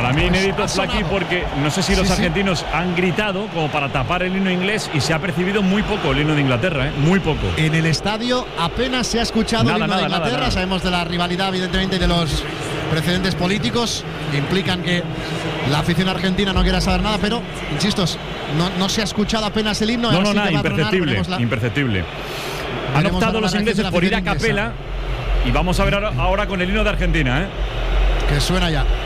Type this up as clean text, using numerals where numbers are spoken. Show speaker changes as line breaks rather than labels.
Para mí inédito,
Pues ha
Flaky,
sonado.
porque no sé si los argentinos han gritado como para tapar el himno inglés y se ha percibido muy poco el himno de Inglaterra, muy poco.
En el estadio apenas se ha escuchado el himno de Inglaterra.
Nada.
Sabemos de la rivalidad, evidentemente, y de los precedentes políticos que implican que la afición argentina no quiera saber nada, pero, insisto, no se ha escuchado apenas el himno.
No, nada, imperceptible. Han optado los ingleses por ir a capela y vamos a ver ahora con el hino de Argentina,
que suena ya.